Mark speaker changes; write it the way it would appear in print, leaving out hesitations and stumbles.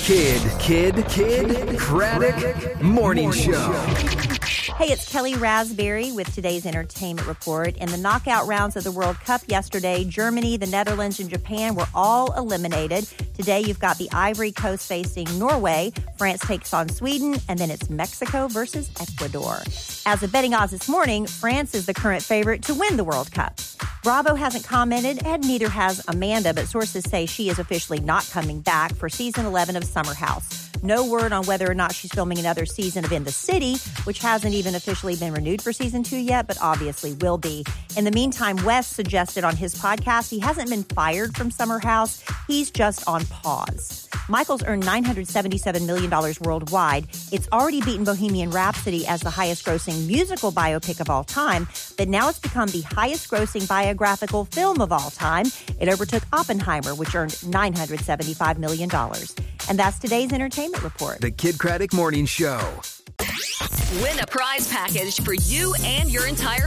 Speaker 1: Kidd Kraddick Morning Show.
Speaker 2: Hey, it's Kelly Rasberry with today's entertainment report. In the knockout rounds of the World Cup yesterday, Germany, the Netherlands, and Japan were all eliminated. Today, you've got the Ivory Coast facing Norway. France takes on Sweden, and then it's Mexico versus Ecuador. As of betting odds this morning, France is the current favorite to win the World Cup. Bravo hasn't commented, and neither has Amanda, but sources say she is officially not coming back for season 11 of Summer House. No word on whether or not she's filming another season of In the City, which hasn't even officially been renewed for season 2 yet, but obviously will be. In the meantime, Wes suggested on his podcast he hasn't been fired from Summer House. He's just on pause. Michael's earned $977 million worldwide. It's already beaten Bohemian Rhapsody as the highest-grossing musical biopic of all time, but now it's become the highest-grossing biographical film of all time. It overtook Oppenheimer, which earned $975 million. And that's today's entertainment report.
Speaker 1: The Kidd Kraddick Morning Show.
Speaker 3: Win a prize package for you and your entire